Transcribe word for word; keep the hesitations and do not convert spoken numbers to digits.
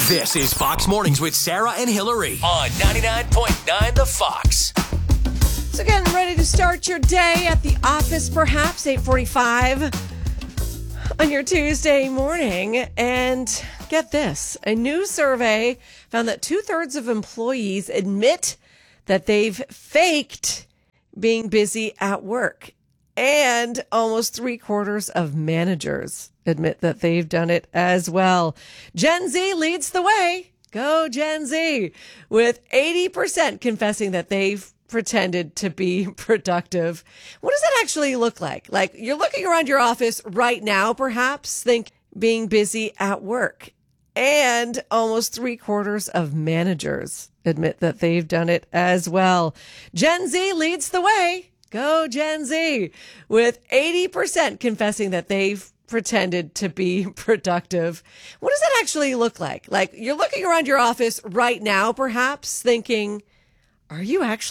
This is Fox Mornings with Sarah and Hillary on ninety-nine point nine The Fox. So getting ready to start your day at the office, perhaps eight forty-five on your Tuesday morning. And get this, a new survey found that two-thirds of employees admit that they've faked being busy at work. And almost three quarters of managers admit that they've done it as well. Gen Z leads the way. Go Gen Z, with eighty percent confessing that they've pretended to be productive. What does that actually look like? Like, you're looking around your office right now, perhaps, think being busy at work. And almost three quarters of managers admit that they've done it as well. Gen Z leads the way. Go Gen Z, with eighty percent confessing that they've pretended to be productive. What does that actually look like? Like, you're looking around your office right now, perhaps, thinking, are you actually